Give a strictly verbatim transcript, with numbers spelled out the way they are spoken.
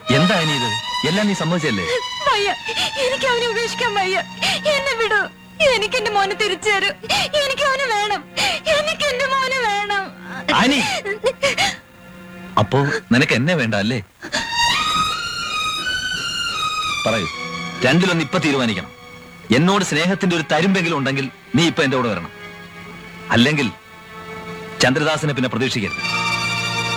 എന്താ അനി ഇത്? എല്ലാം നീ സമ്മതിച്ചല്ലേ? വയ്യ, എനിക്ക് അവനെ ഉപേക്ഷിക്കാൻ വയ്യ. എന്നെ വിടൂ. എനിക്ക് എന്റെ മോനെ തിരിച്ചു തരൂ. എനിക്ക് അവന് വേണം. എനിക്ക് എന്റെ മോനെ വേണം. അനി, അപ്പോ നിനക്ക് എന്നെ വേണ്ട അല്ലേ? പറയൂ, രണ്ടിലൊന്ന് ഇപ്പൊ തീരുമാനിക്കണം. എന്നോട് സ്നേഹത്തിന്റെ ഒരു തരുമ്പെങ്കിലും ഉണ്ടെങ്കിൽ നീ ഇപ്പൊ എന്റെ കൂടെ വരണം. അല്ലെങ്കിൽ ചന്ദ്രദാസിനെ പിന്നെ പ്രതീക്ഷിക്കരുത്.